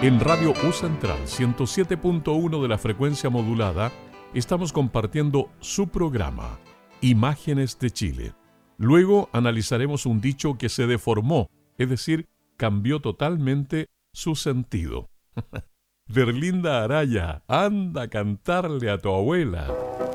En Radio U Central 107.1 de la frecuencia modulada estamos compartiendo su programa, Imágenes de Chile. Luego analizaremos un dicho que se deformó, es decir, cambió totalmente su sentido. Berlinda Araya, anda a cantarle a tu abuela.